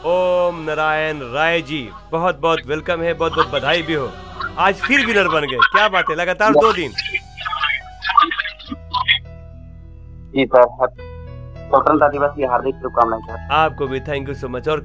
ओम नारायण राय जी, बहुत बहुत वेलकम है, बहुत बहुत बधाई भी हो। आज फिर विनर बन गए, क्या बात है, लगातार 2 दिन। जी सर, स्वतंत्रता दिवस की हार्दिक शुभकामनाएं सर। आपको भी थैंक यू सो मच। और